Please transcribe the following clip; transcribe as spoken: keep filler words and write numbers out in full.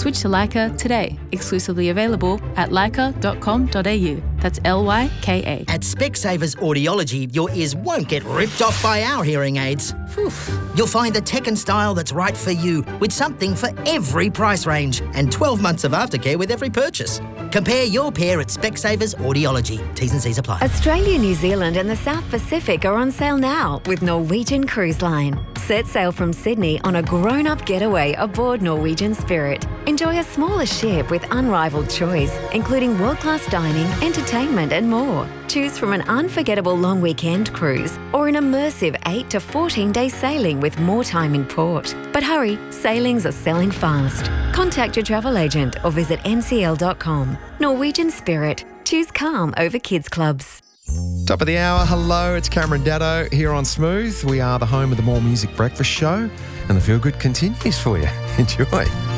Switch to Leica today. Exclusively available at leica dot com dot a u. That's L Y K A. At Specsavers Audiology, your ears won't get ripped off by our hearing aids. Whew. You'll find the tech and style that's right for you, with something for every price range and twelve months of aftercare with every purchase. Compare your pair at Specsavers Audiology. T's and C's apply. Australia, New Zealand and the South Pacific are on sale now with Norwegian Cruise Line. Set sail from Sydney on a grown-up getaway aboard Norwegian Spirit. Enjoy a smaller ship with unrivaled choice, including world-class dining, entertainment and more. Choose from an unforgettable long weekend cruise or an immersive eight to fourteen day sailing with more time in port. But hurry, sailings are selling fast. Contact your travel agent or visit n c l dot com. Norwegian Spirit. Choose calm over kids clubs. Top of the hour, hello, it's Cameron Daddo here on Smooth. We are the home of the More Music Breakfast Show, and the feel good continues for you. Enjoy.